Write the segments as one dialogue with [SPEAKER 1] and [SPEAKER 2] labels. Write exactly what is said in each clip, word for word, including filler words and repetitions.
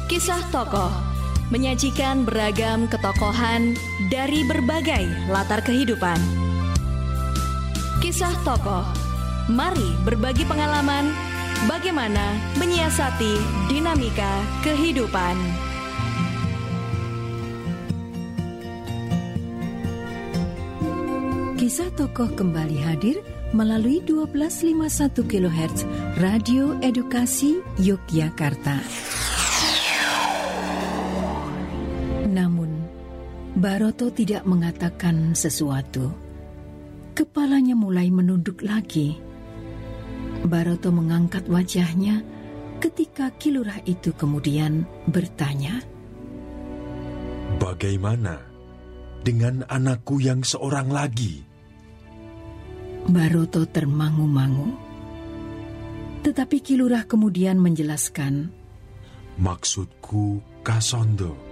[SPEAKER 1] Kisah Tokoh menyajikan beragam ketokohan dari berbagai latar kehidupan. Kisah Tokoh, mari berbagi pengalaman bagaimana menyiasati dinamika kehidupan.
[SPEAKER 2] Kisah Tokoh kembali hadir melalui dua belas lima puluh satu kilohertz Radio Edukasi Yogyakarta. Namun, Baroto tidak mengatakan sesuatu. Kepalanya mulai menunduk lagi. Baroto mengangkat wajahnya ketika Ki Lurah itu kemudian bertanya,
[SPEAKER 3] "Bagaimana dengan anakku yang seorang lagi?"
[SPEAKER 2] Baroto termangu-mangu. Tetapi Ki Lurah kemudian menjelaskan,
[SPEAKER 3] "Maksudku Kasondo."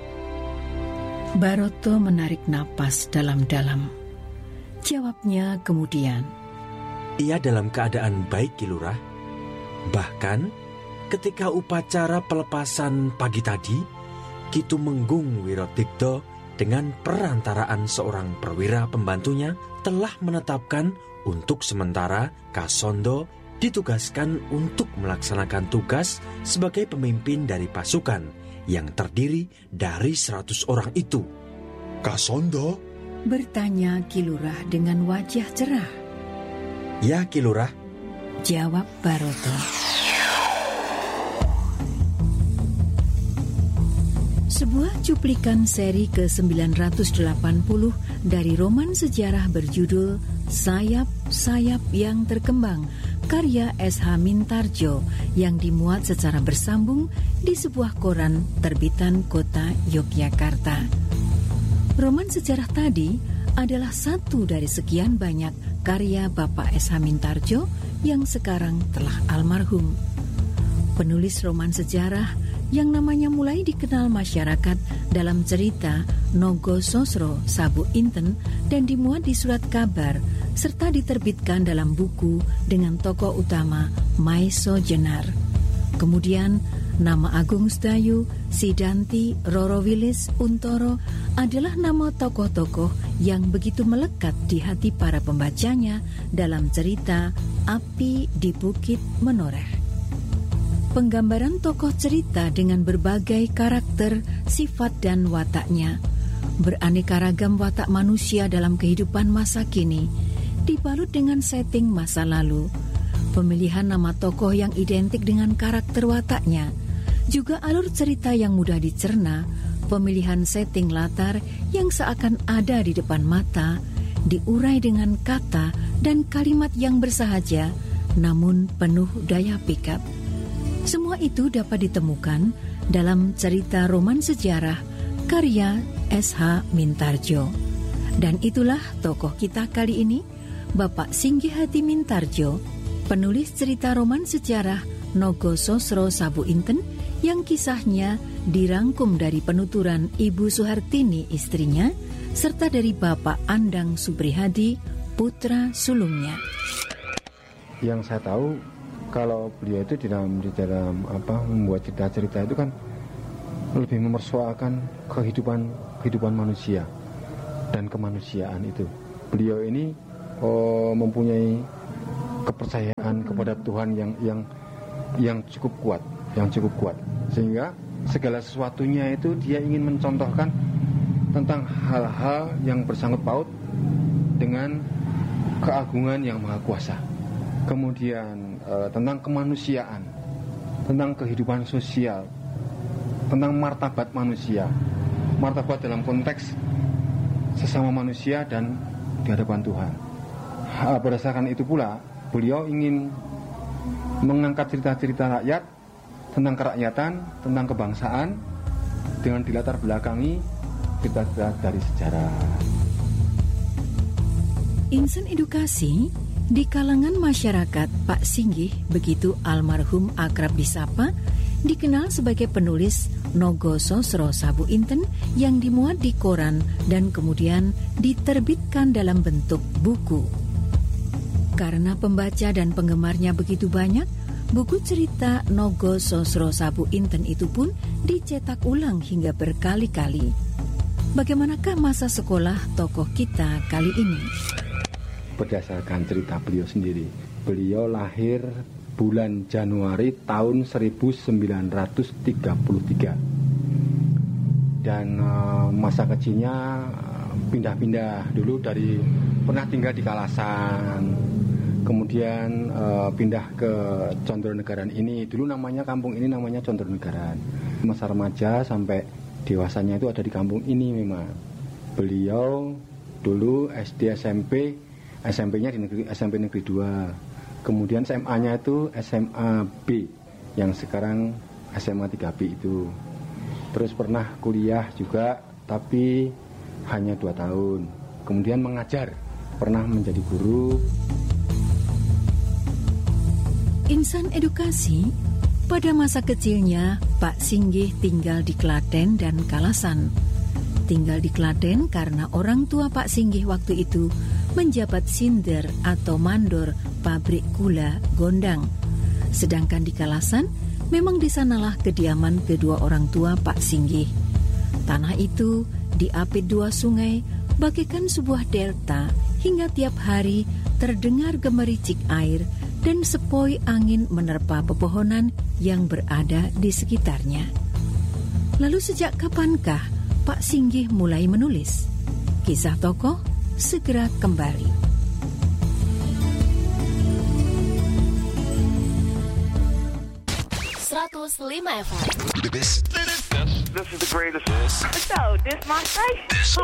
[SPEAKER 2] Baroto menarik napas dalam-dalam. Jawabnya kemudian,
[SPEAKER 4] "Ia dalam keadaan baik, Ki Lurah. Bahkan ketika upacara pelepasan pagi tadi, Ki Tumenggung Wirodigdo dengan perantaraan seorang perwira pembantunya telah menetapkan untuk sementara Kasondo ditugaskan untuk melaksanakan tugas sebagai pemimpin dari pasukan yang terdiri dari seratus orang itu."
[SPEAKER 3] "Kasondo?"
[SPEAKER 2] bertanya Ki Lurah dengan wajah cerah.
[SPEAKER 4] "Ya, Ki Lurah,"
[SPEAKER 2] jawab Baroto. Sebuah cuplikan seri ke sembilan ratus delapan puluh dari roman sejarah berjudul Sayap-Sayap yang Terkembang, karya S H Mintarjo yang dimuat secara bersambung di sebuah koran terbitan Kota Yogyakarta. Roman sejarah tadi adalah satu dari sekian banyak karya Bapak S H Mintarjo yang sekarang telah almarhum. Penulis roman sejarah yang namanya mulai dikenal masyarakat dalam cerita Nogo Sosro Sabu Inten dan dimuat di surat kabar serta diterbitkan dalam buku dengan tokoh utama Maiso Jenar. Kemudian nama Agung Sedayu, Sidanti, Roro Wilis, Untoro adalah nama tokoh-tokoh yang begitu melekat di hati para pembacanya dalam cerita Api di Bukit Menoreh. Penggambaran tokoh cerita dengan berbagai karakter, sifat, dan wataknya. Beraneka ragam watak manusia dalam kehidupan masa kini, dibalut dengan setting masa lalu. Pemilihan nama tokoh yang identik dengan karakter wataknya, juga alur cerita yang mudah dicerna, pemilihan setting latar yang seakan ada di depan mata, diurai dengan kata dan kalimat yang bersahaja, namun penuh daya pikat. Semua itu dapat ditemukan dalam cerita roman sejarah karya S H Mintarjo. Dan itulah tokoh kita kali ini, Bapak Singgihati Mintarjo, penulis cerita roman sejarah Nogo Sosro Sabu Inten yang kisahnya dirangkum dari penuturan Ibu Suhartini istrinya serta dari Bapak Andang Subrihadi putra sulungnya.
[SPEAKER 5] Yang saya tahu kalau beliau itu di dalam di dalam apa membuat cerita-cerita itu kan lebih memersoalkan kehidupan kehidupan manusia dan kemanusiaan itu. Beliau ini oh, mempunyai kepercayaan kepada Tuhan yang yang yang cukup kuat, yang cukup kuat sehingga segala sesuatunya itu dia ingin mencontohkan tentang hal-hal yang bersangkut paut dengan keagungan yang maha kuasa. Kemudian e, tentang kemanusiaan, tentang kehidupan sosial, tentang martabat manusia, martabat dalam konteks sesama manusia dan di hadapan Tuhan. Ha, berdasarkan itu pula, beliau ingin mengangkat cerita-cerita rakyat tentang kerakyatan, tentang kebangsaan dengan dilatar belakangi cerita-cerita dari sejarah.
[SPEAKER 2] Insan edukasi di kalangan masyarakat, Pak Singgih, begitu almarhum akrab disapa, dikenal sebagai penulis Nogo Sosro Sabu Inten yang dimuat di koran dan kemudian diterbitkan dalam bentuk buku. Karena pembaca dan penggemarnya begitu banyak, Buku cerita Nogo Sosro Sabu Inten itu pun dicetak ulang hingga berkali-kali. Bagaimanakah masa sekolah tokoh kita kali ini?
[SPEAKER 5] Berdasarkan cerita beliau sendiri, beliau lahir bulan Januari tahun seribu sembilan ratus tiga puluh tiga. Dan uh, masa kecilnya uh, pindah-pindah dulu dari pernah tinggal di Kalasan, kemudian uh, pindah ke Condronegaran ini. Dulu namanya kampung ini namanya Condronegaran. Masa remaja sampai dewasanya itu ada di kampung ini memang. Beliau dulu S D S M P, S M P-nya di negeri, S M P Negeri dua. Kemudian S M A-nya itu S M A B yang sekarang S M A tiga B itu. Terus pernah kuliah juga, tapi hanya dua tahun. Kemudian mengajar, pernah menjadi guru.
[SPEAKER 2] Insan edukasi, pada masa kecilnya Pak Singgih tinggal di Klaten dan Kalasan. Tinggal di Klaten karena orang tua Pak Singgih waktu itu menjabat sinder atau mandor pabrik gula Gondang. Sedangkan di Kalasan, memang di sanalah kediaman kedua orang tua Pak Singgih. Tanah itu diapit dua sungai bagaikan sebuah delta hingga tiap hari terdengar gemericik air dan sepoi angin menerpa pepohonan yang berada di sekitarnya. Lalu sejak kapankah Pak Singgih mulai menulis? Kisah tokoh segera kembali.
[SPEAKER 1] seratus lima F M.
[SPEAKER 6] This, this, this is the greatest.
[SPEAKER 7] So, this my station.